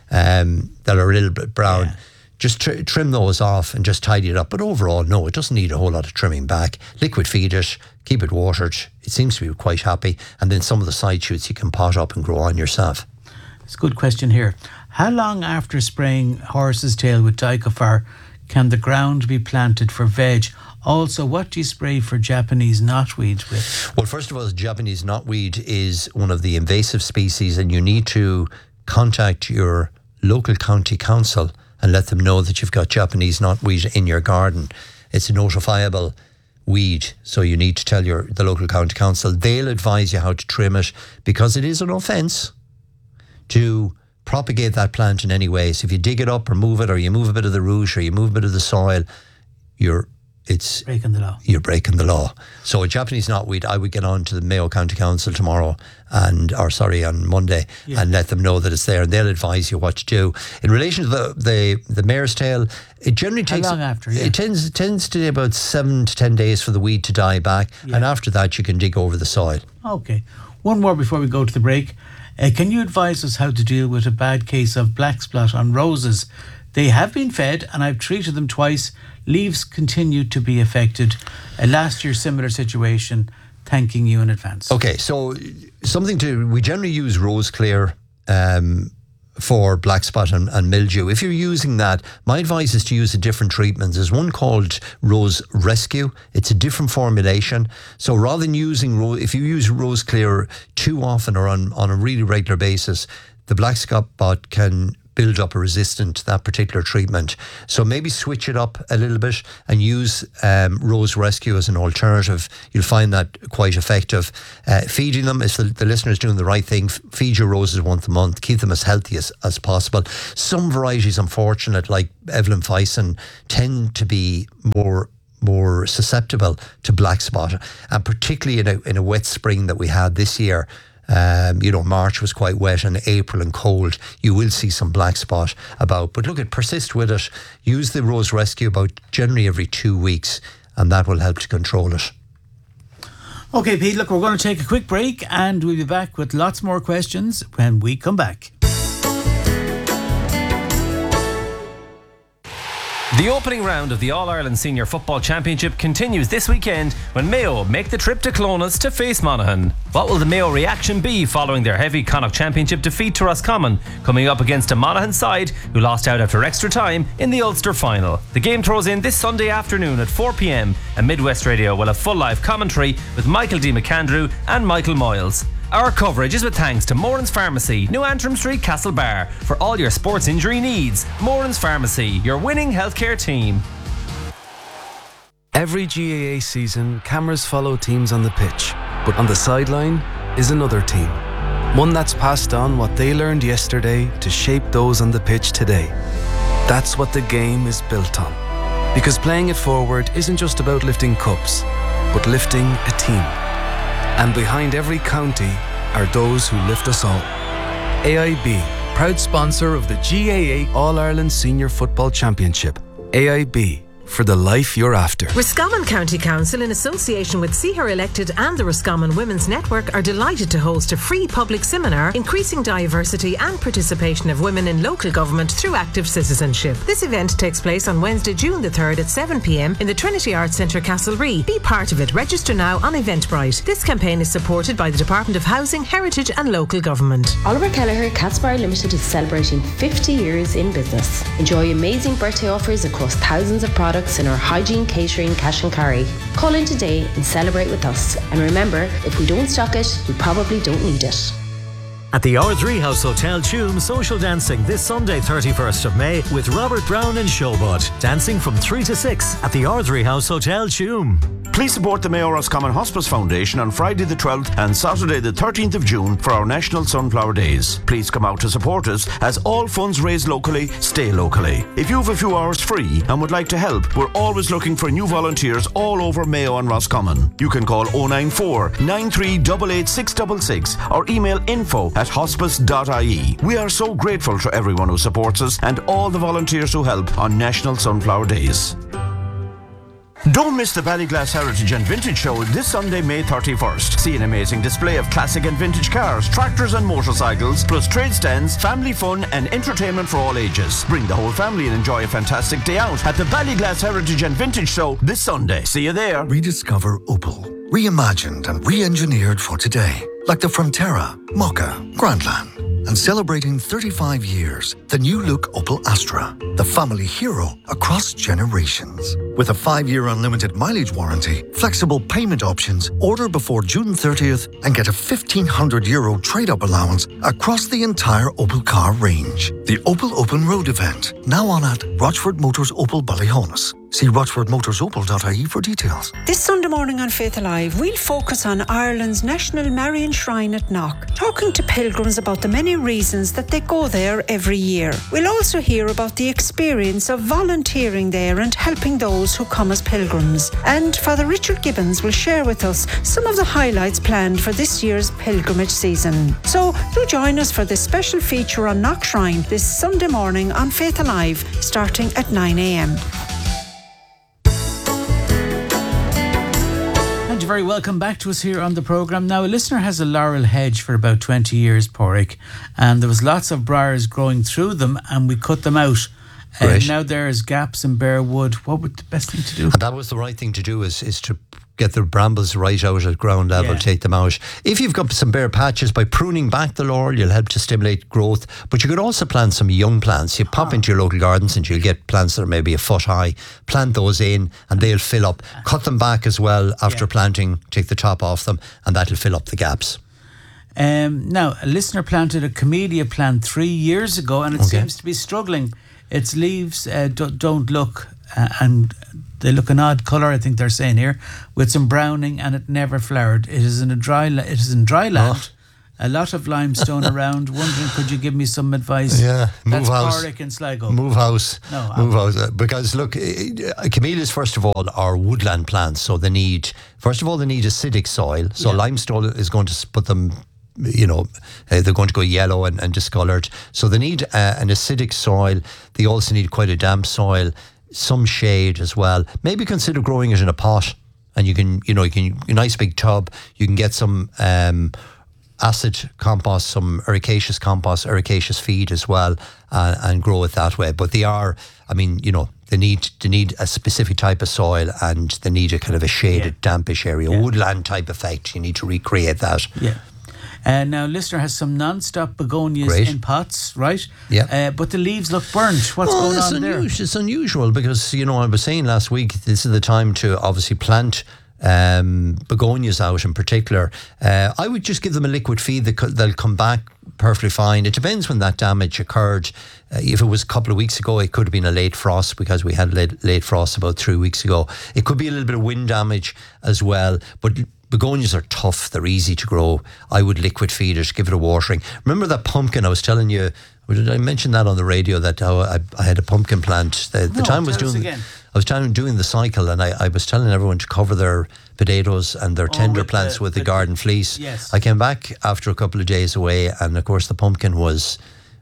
that are a little bit brown. Yeah. Just trim those off and just tidy it up. But overall, no, it doesn't need a whole lot of trimming back. Liquid feed it, keep it watered. It seems to be quite happy. And then some of the side shoots you can pot up and grow on yourself. It's a good question here. How long after spraying horse's tail with Dicofar can the ground be planted for veg? Also, what do you spray for Japanese knotweed with? Well, first of all, Japanese knotweed is one of the invasive species, and you need to contact your local county council and let them know that you've got Japanese knotweed in your garden. It's a notifiable weed, so you need to tell the local county council. They'll advise you how to trim it, because it is an offence to propagate that plant in any way. So if you dig it up or move it, or you move a bit of the root, or you move a bit of the soil, it's breaking the law. You're breaking the law. So a Japanese knotweed, I would get on to the Mayo County Council tomorrow on Monday, and let them know that it's there, and they'll advise you what to do. In relation to the mare's tail, it generally takes... How long after? Yeah. It tends to take about 7 to 10 days for the weed to die back, and after that you can dig over the soil. Okay. One more before we go to the break. Can you advise us how to deal with a bad case of black spot on roses? They have been fed, and I've treated them twice. Leaves continue to be affected. Last year, similar situation. Thanking you in advance. Okay, so we generally use Rose Clear for black spot and mildew. If you're using that, my advice is to use a different treatment. There's one called Rose Rescue. It's a different formulation. So rather than if you use Rose Clear too often or on a really regular basis, the black spot can build up a resistance to that particular treatment. So maybe switch it up a little bit and use Rose Rescue as an alternative. You'll find that quite effective. Feeding them, if the listener is doing the right thing, feed your roses once a month. Keep them as healthy as possible. Some varieties, unfortunate, like Evelyn Fison, tend to be more susceptible to black spot, and particularly in a wet spring that we had this year. March was quite wet, and April and cold, you will see some black spot about. But persist with it. Use the Rose Rescue about generally every 2 weeks, and that will help to control it. Okay, Pete, we're going to take a quick break, and we'll be back with lots more questions when we come back. The opening round of the All-Ireland Senior Football Championship continues this weekend when Mayo make the trip to Clones to face Monaghan. What will the Mayo reaction be following their heavy Connacht Championship defeat to Roscommon, coming up against a Monaghan side who lost out after extra time in the Ulster final? The game throws in this Sunday afternoon at 4 p.m, and Midwest Radio will have full live commentary with Michael D. McAndrew and Michael Moyles. Our coverage is with thanks to Moran's Pharmacy, New Antrim Street, Castlebar. For all your sports injury needs, Moran's Pharmacy, your winning healthcare team. Every GAA season, cameras follow teams on the pitch, but on the sideline is another team. One that's passed on what they learned yesterday to shape those on the pitch today. That's what the game is built on. Because playing it forward isn't just about lifting cups, but lifting a team. And behind every county are those who lift us all. AIB, proud sponsor of the GAA All-Ireland Senior Football Championship. AIB, for the life you're after. Roscommon County Council, in association with See Her Elected and the Roscommon Women's Network, are delighted to host a free public seminar increasing diversity and participation of women in local government through active citizenship. This event takes place on Wednesday, June the 3rd at 7 p.m. in the Trinity Arts Centre, Castlerea. Be part of it. Register now on Eventbrite. This campaign is supported by the Department of Housing, Heritage and Local Government. Oliver Kelleher Catsbar Limited is celebrating 50 years in business. Enjoy amazing birthday offers across thousands of products in our hygiene, catering, cash and carry. Call in today and celebrate with us. And remember, if we don't stock it, we probably don't need it. At the R3 House Hotel Tuam, social dancing this Sunday 31st of May with Robert Brown and Showbud. Dancing from 3 to 6 at the R3 House Hotel Tuam. Please support the Mayo Roscommon Hospice Foundation on Friday the 12th and Saturday the 13th of June for our National Sunflower Days. Please come out to support us, as all funds raised locally stay locally. If you have a few hours free and would like to help, we're always looking for new volunteers all over Mayo and Roscommon. You can call 094 9388 666 or email info@hospice.ie. We are so grateful to everyone who supports us and all the volunteers who help on National Sunflower Days. Don't miss the Ballyglass Heritage and Vintage Show this Sunday, May 31st. See an amazing display of classic and vintage cars, tractors and motorcycles, plus trade stands, family fun and entertainment for all ages. Bring the whole family and enjoy a fantastic day out at the Ballyglass Heritage and Vintage Show this Sunday. See you there. Rediscover Opel. Reimagined and re-engineered for today. Like the Frontera, Mokka, Grandland. And celebrating 35 years, the new look Opel Astra, the family hero across generations. With a 5-year unlimited mileage warranty, flexible payment options, order before June 30th and get a €1,500 trade-up allowance across the entire Opel car range. The Opel Open Road event, now on at Rochford Motors Opel Ballyhonus. See rochfordmotorsopal.ie for details. This Sunday morning on Faith Alive, we'll focus on Ireland's National Marian Shrine at Knock, talking to pilgrims about the many reasons that they go there every year. We'll also hear about the experience of volunteering there and helping those who come as pilgrims. And Father Richard Gibbons will share with us some of the highlights planned for this year's pilgrimage season. So do join us for this special feature on Knock Shrine this Sunday morning on Faith Alive, starting at 9 a.m. You're very welcome back to us here on the programme. Now, a listener has a laurel hedge for about 20 years, Porrick, and there was lots of briars growing through them, and we cut them out. Now there's gaps and bare wood. What would the best thing to do? And that was the right thing to do, is to get the brambles right out at ground level, take them out. If you've got some bare patches, by pruning back the laurel, you'll help to stimulate growth. But you could also plant some young plants. You pop into your local gardens and you'll get plants that are maybe a foot high. Plant those in and they'll fill up. Cut them back as well after planting, take the top off them, and that'll fill up the gaps. Now, a listener planted a camellia plant 3 years ago, and it seems to be struggling. Its leaves don't look, and they look an odd colour, I think they're saying here, with some browning, and it never flowered. It is in dry land. A lot of limestone around. Wondering, could you give me some advice? Yeah, move That's house. Porrick in Sligo. Move house. No, move house. Because look, camellias first of all are woodland plants, so they need acidic soil. So limestone is going to put them, they're going to go yellow and discoloured. So they need an acidic soil. They also need quite a damp soil, some shade as well. Maybe consider growing it in a pot, and you can a nice big tub. You can get some acid compost, some ericaceous compost, ericaceous feed as well, and grow it that way. But they need a specific type of soil, and they need a kind of a shaded, dampish area, woodland type effect. You need to recreate that. Yeah. Now, listener has some non-stop begonias in pots, right? Yeah. But the leaves look burnt. What's going on there? It's unusual because, I was saying last week, this is the time to obviously plant begonias out in particular. I would just give them a liquid feed. They'll come back perfectly fine. It depends when that damage occurred. If it was a couple of weeks ago, it could have been a late frost, because we had late frost about 3 weeks ago. It could be a little bit of wind damage as well. But begonias are tough. They're easy to grow. I would liquid feed it, give it a watering. Remember that pumpkin I was telling you? Did I mention that on the radio, that I had a pumpkin plant? I was doing the cycle, and I was telling everyone to cover their potatoes and their tender plants with the garden fleece. Yes. I came back after a couple of days away, and of course the pumpkin was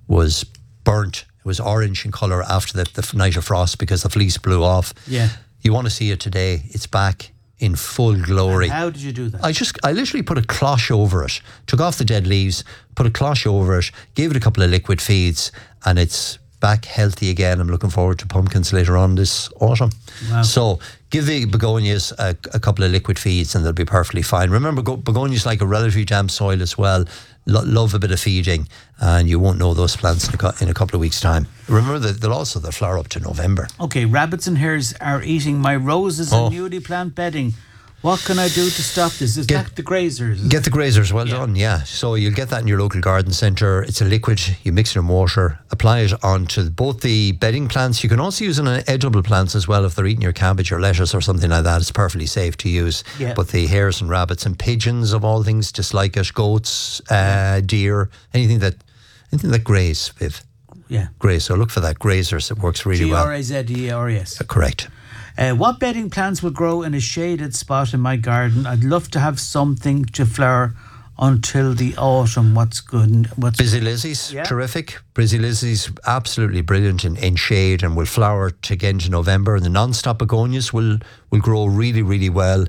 burnt. It was orange in colour after the night of frost, because the fleece blew off. Yeah. You want to see it today. It's back in full glory. And how did you do that? I literally put a cloche over it, took off the dead leaves, put a cloche over it, gave it a couple of liquid feeds, and it's back healthy again. I'm looking forward to pumpkins later on this autumn. Wow. So give the begonias a couple of liquid feeds and they'll be perfectly fine. Remember, begonias like a relatively damp soil as well. Love a bit of feeding, and you won't know those plants in a couple of weeks' time. Remember that they'll flower up to November. Okay, rabbits and hares are eating my roses and newly plant bedding. What can I do to stop this? Is that the grazers? Get the grazers, well done, yeah. So you'll get that in your local garden centre. It's a liquid, you mix it in water, apply it onto both the bedding plants. You can also use it on edible plants as well if they're eating your cabbage or lettuce or something like that. It's perfectly safe to use. Yeah. But the hares and rabbits and pigeons, of all things, dislike it. Goats, deer, anything that graze, Viv. Yeah. Graze, so look for that, grazers. It works really well. Grazers. Correct. What bedding plants will grow in a shaded spot in my garden? I'd love to have something to flower until the autumn. What's good? Busy Lizzies, terrific. Busy Lizzies, absolutely brilliant in shade, and will flower again to November. And the non-stop begonias will grow really, really well.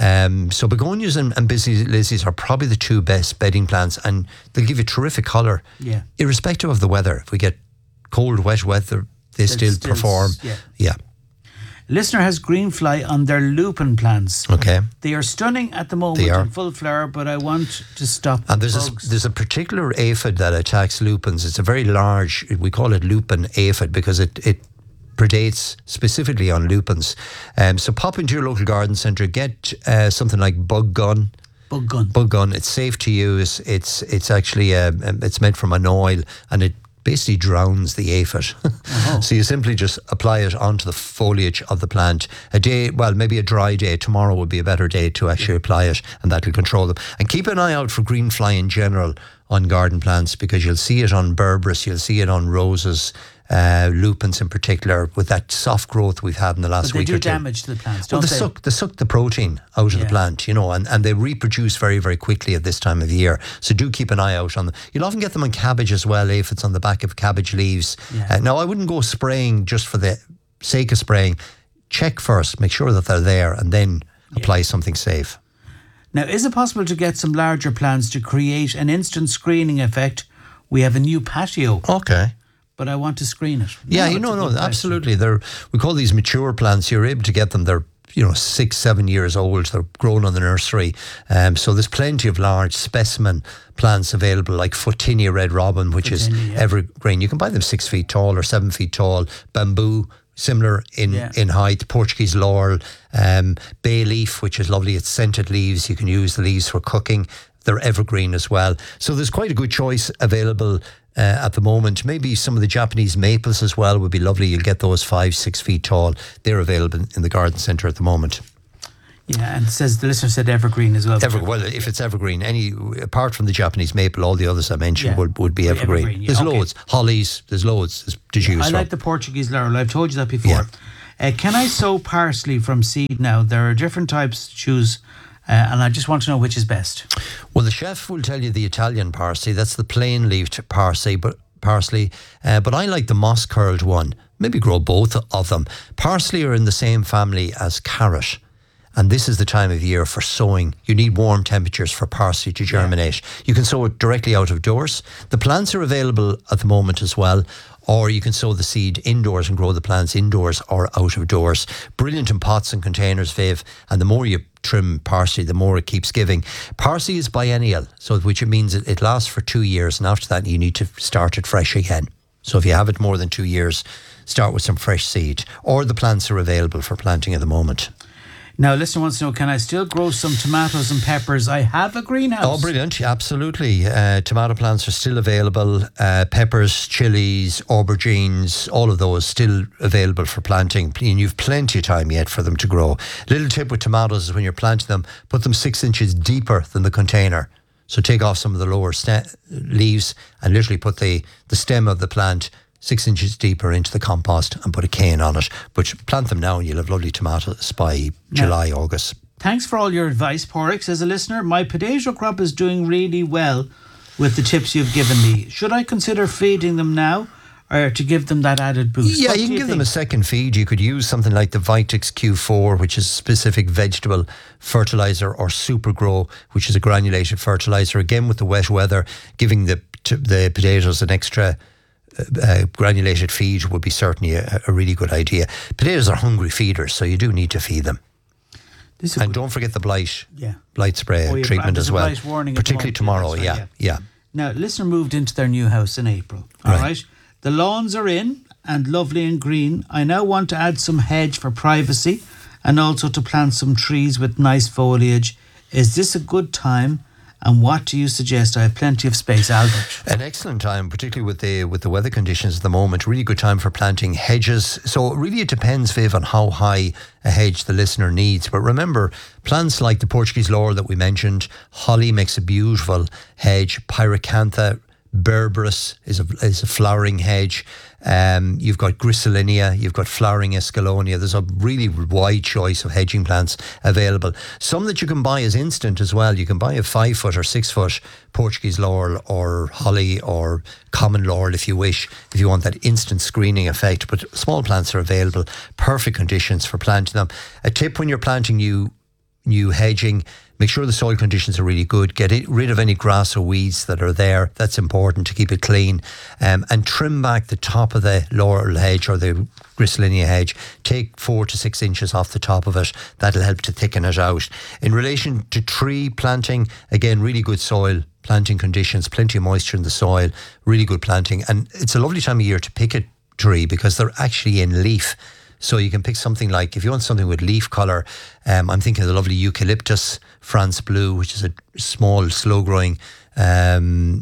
So begonias and Busy Lizzies are probably the two best bedding plants, and they'll give you terrific colour. Yeah. Irrespective of the weather. If we get cold, wet weather, they still perform. Yeah. Listener has greenfly on their lupin plants. Okay. They are stunning at the moment in full flower, but I want to stop and bugs. there's a particular aphid that attacks lupins. It's a very large, we call it lupin aphid, because it predates specifically on lupins. So pop into your local garden centre, get something like Bug Gun. Bug Gun. It's safe to use. It's actually it's made from an oil, and it basically drowns the aphid. So you simply just apply it onto the foliage of the plant. A day, well, maybe a dry day. Tomorrow would be a better day to actually apply it, and that will control them. And keep an eye out for green fly in general on garden plants, because you'll see it on berberis, you'll see it on roses, lupins in particular, with that soft growth we've had in the last week or two. They do damage to the plants, don't they? They suck the protein out of the plant, and they reproduce very, very quickly at this time of year. So do keep an eye out on them. You'll often get them on cabbage as well, if it's on the back of cabbage leaves. Now, I wouldn't go spraying just for the sake of spraying. Check first, make sure that they're there, and then apply something safe. Now, is it possible to get some larger plants to create an instant screening effect? We have a new patio. Okay. But I want to screen it. Yeah, absolutely. We call these mature plants. You're able to get them. They're 6-7 years old. They're grown on the nursery. So there's plenty of large specimen plants available, like Photinia red robin, which is evergreen. You can buy them 6 feet tall or 7 feet tall. Bamboo, similar in height. Portuguese laurel, bay leaf, which is lovely. It's scented leaves. You can use the leaves for cooking. They're evergreen as well. So there's quite a good choice available at the moment. Maybe some of the Japanese maples as well would be lovely. You'll get those 5-6 feet tall. They're available in the garden centre at the moment. Yeah, and the listener said evergreen as well. Well, if it's evergreen, apart from the Japanese maple, all the others I mentioned would be evergreen. There's loads. Hollies, there's loads to choose from. I like the Portuguese laurel. I've told you that before. Can I sow parsley from seed now? There are different types to choose, and I just want to know which is best. Well, the chef will tell you the Italian parsley. That's the plain-leaved parsley, but I like the moss-curled one. Maybe grow both of them. Parsley are in the same family as carrot. And this is the time of year for sowing. You need warm temperatures for parsley to germinate. You can sow it directly out of doors. The plants are available at the moment as well. Or you can sow the seed indoors and grow the plants indoors or out of doors. Brilliant in pots and containers, Viv. And the more you trim parsley, the more it keeps giving. Parsley is biennial, which means it lasts for 2 years. And after that, you need to start it fresh again. So if you have it more than 2 years, start with some fresh seed. Or the plants are available for planting at the moment. Now, listener wants to know, can I still grow some tomatoes and peppers? I have a greenhouse. Oh, brilliant. Absolutely. Tomato plants are still available. Peppers, chilies, aubergines, all of those still available for planting. And you've plenty of time yet for them to grow. Little tip with tomatoes is when you're planting them, put them 6 inches deeper than the container. So take off some of the lower leaves and literally put the stem of the plant 6 inches deeper into the compost and put a cane on it. But plant them now and you'll have lovely tomatoes by July, August. Thanks for all your advice, Porrick. Says a listener, my potato crop is doing really well with the tips you've given me. Should I consider feeding them now or to give them that added boost? Yeah, you can give them a second feed. You could use something like the Vitex Q4, which is a specific vegetable fertiliser, or Super Grow, which is a granulated fertiliser. Again, with the wet weather, giving the potatoes an extra granulated feed would be certainly a really good idea. Potatoes are hungry feeders, so you do need to feed them. And don't forget the blight spray treatment as well, particularly tomorrow. Yeah. Now, listener moved into their new house in April. All right. The lawns are in and lovely and green. I now want to add some hedge for privacy and also to plant some trees with nice foliage. Is this a good time? And what do you suggest? I have plenty of space, Albert. An excellent time, particularly with the weather conditions at the moment. Really good time for planting hedges. So really it depends, Viv, on how high a hedge the listener needs. But remember, plants like the Portuguese laurel that we mentioned, holly makes a beautiful hedge, pyracantha, berberis is a flowering hedge. You've got Griselinia, you've got flowering escalonia. There's a really wide choice of hedging plants available. Some that you can buy as instant as well. You can buy a 5 foot or 6 foot Portuguese laurel or holly or common laurel if you wish, if you want that instant screening effect. But small plants are available, perfect conditions for planting them. A tip when you're planting new hedging, make sure the soil conditions are really good. Get rid of any grass or weeds that are there. That's important to keep it clean. And trim back the top of the laurel hedge or the Griselinia hedge. Take 4 to 6 inches off the top of it. That'll help to thicken it out. In relation to tree planting, again, really good soil planting conditions, plenty of moisture in the soil, really good planting. And it's a lovely time of year to pick a tree because they're actually in leaf. So you can pick something like, if you want something with leaf colour, I'm thinking of the lovely eucalyptus, France Blue, which is a small, slow-growing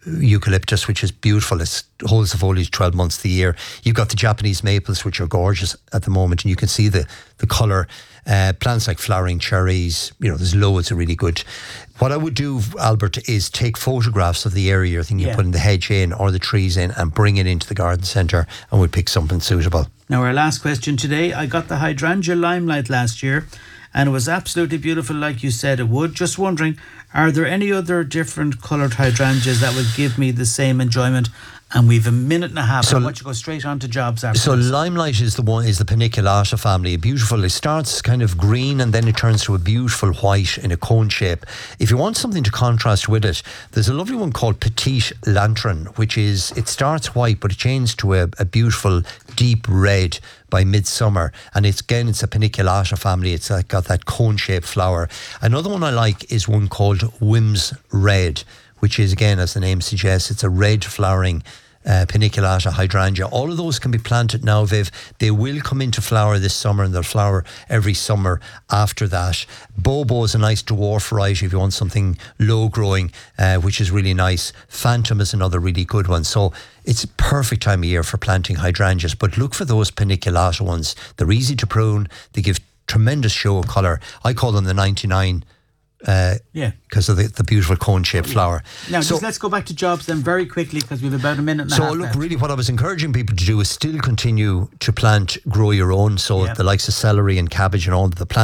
eucalyptus, which is beautiful. It holds the foliage 12 months of the year. You've got the Japanese maples, which are gorgeous at the moment, and you can see the colour. Plants like flowering cherries, there's loads of really good. What I would do, Albert, is take photographs of the area you're thinking of putting the hedge in or the trees in and bring it into the garden centre, and we'll pick something suitable. Now, our last question today. I got the hydrangea limelight last year, and it was absolutely beautiful, like you said it would. Just wondering, are there any other different coloured hydrangeas that would give me the same enjoyment? And we've a minute and a half. So I want you to go straight on to jobs after. So limelight is the paniculata family. Beautiful. It starts kind of green and then it turns to a beautiful white in a cone shape. If you want something to contrast with it, there's a lovely one called Petite Lantern, it starts white but it changes to a beautiful deep red by midsummer, and it's a paniculata family. It's got that cone shaped flower. Another one I like is one called Whims Red, which is, again, as the name suggests, it's a red flowering paniculata hydrangea. All of those can be planted now, Viv. They will come into flower this summer, and they'll flower every summer after that. Bobo is a nice dwarf variety if you want something low growing, which is really nice. Phantom is another really good one. So it's a perfect time of year for planting hydrangeas, but look for those paniculata ones. They're easy to prune. They give tremendous show of colour. I call them the 99 because of the beautiful cone-shaped flower. Now, let's go back to jobs then very quickly, because we've about a minute and a half. So, look, really what I was encouraging people to do is still continue to grow your own. So the likes of celery and cabbage and all the plants